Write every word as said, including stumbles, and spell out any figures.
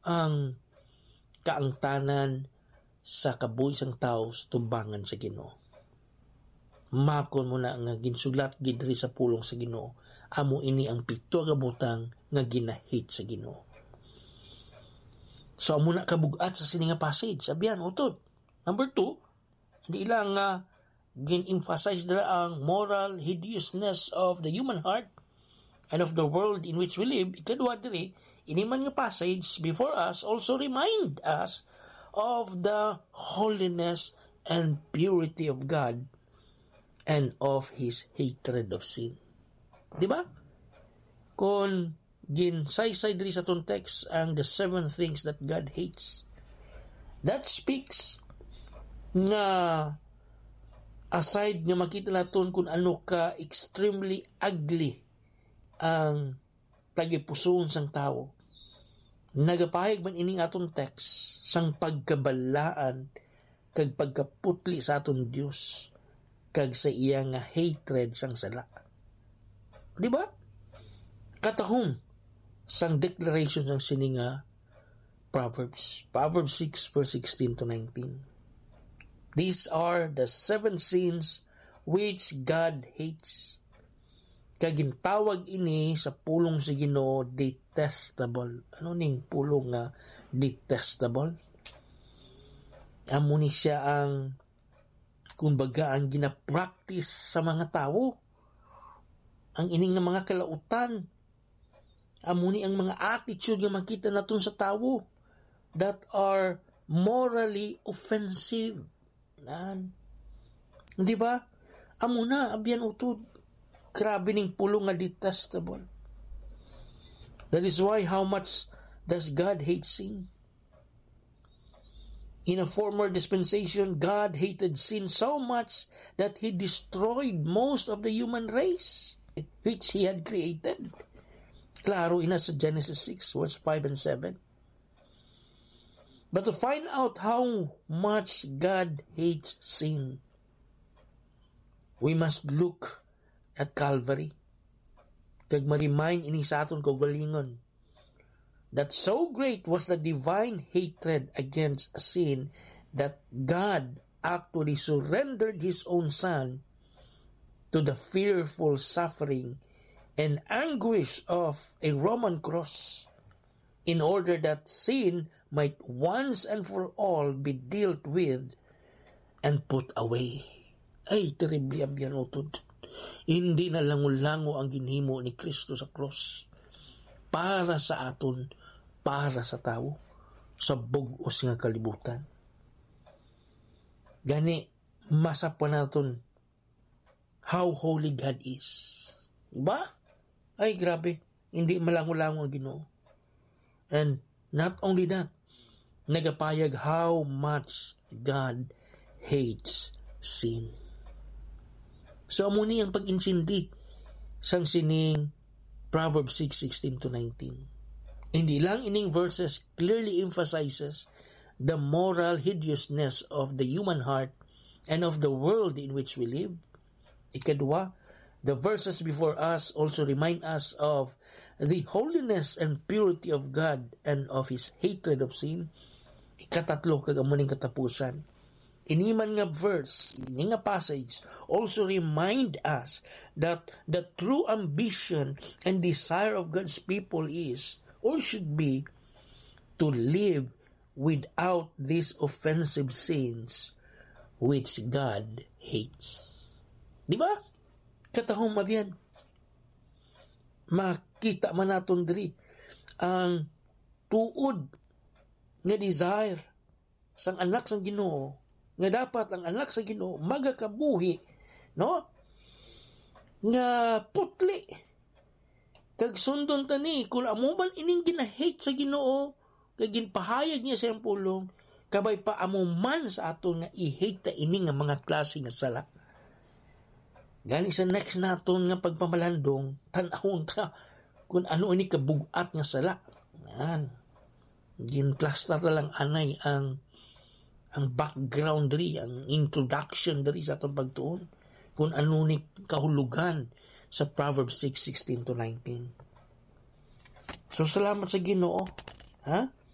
ang kaangtanan sa kabuhi sang tao sa tumbangan sa Ginoo. Makon mo na nga ginsulat gid diri sa pulong sa Ginoo, amo ini ang pito ka butang nga ginahit sa Ginoo. So amo na kabugat sa sini nga passage. Sabihan utod. Number two, hindi lang nga uh, gin-emphasize dira ang moral hideousness of the human heart and of the world in which we live. Ikadua diri, ini man nga passage before us also remind us of the holiness and purity of God and of His hatred of sin. Di ba? Kung ginsaysay diri sa itong text ang the seven things that God hates, that speaks nga aside nga makita natin kung ano ka extremely ugly ang tagipusoon sang tao, nagapahig man ining atong text sang pagkabalaan kag pagkaputli sa aton Dios kag sa iya nga hatred sang sala. Di ba? Katahom sang declaration sang sininga Proverbs. Proverbs six verse sixteen to nineteen. These are the seven sins which God hates. Kag gintawag ini sa pulong sa Ginoo detestable. Ano ning pulong nga detestable? Amo ni siya ang kumbaga ang ginapractice sa mga tao. Ang ining nga mga kalautan. Amo ni ang mga attitude nga makita naton sa tao that are morally offensive. Nan. Di ba? Amo na abyan utod. Grabe ning pulong nga detestable. That is why how much does God hate sin? In a former dispensation, God hated sin so much that He destroyed most of the human race which He had created. Klaro ina sa Genesis six, verse five and seven. But to find out how much God hates sin, we must look at Calvary. Kag ma-remind ini sa aton kaugalingon that so great was the divine hatred against sin that God actually surrendered His own Son to the fearful suffering and anguish of a Roman cross in order that sin might once and for all be dealt with and put away. Ay, terribly abyan utod. Hindi na lango-lango ang ginhimo ni Kristo sa cross para sa aton, para sa tao, sa bugos nga kalibutan. Gani, masapa naton how holy God is. Diba? Ay, grabe. Hindi malango-lango ang Ginoo. And not only that, nagapayag how much God hates sin. So, amo ni ang pag-insindi sang sining Proverbs six sixteen to nineteen. Hindi lang ining verses clearly emphasizes the moral hideousness of the human heart and of the world in which we live. Ikadua, the verses before us also remind us of the holiness and purity of God and of His hatred of sin. Ikatatlo, kagamuning katapusan. Iniman nga verse, ini nga passage also remind us that the true ambition and desire of God's people is, or should be, to live without these offensive sins which God hates. Di ba? Katahong mabyan. Makita man naton diri ang tuod nga desire sang anak sang Ginoo nga dapat ang anak sa Ginoo magakabuhi, no? Nga putli. Kag sundon tani kung amo man ining ginahate sa Ginoo, kag ginpahayag niya sa iyang pulong, kabay pa amo man sa aton nga i-hate ta ini nga mga klase nga sala. Gani sa next naton nga pagpamalandong, tan-awon ta kung ano ini kabugat nga sala. Yan. Gin-cluster ta lang anay ang ang background diri, ang introduction diri sa atong pagtuon, kung ano ni kahulugan sa Proverbs six sixteen to nineteen. So salamat sa Ginoo, ha?